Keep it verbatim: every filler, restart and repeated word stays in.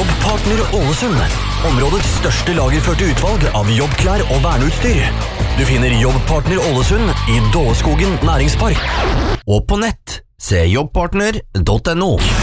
Jobbpartner Ålesund. Områdets største lagerførte utvalg av jobbklær og verneutstyr. Du finner Jobbpartner Ålesund i Dåleskogen næringspark. Og på nett, se jobbpartner punktum no.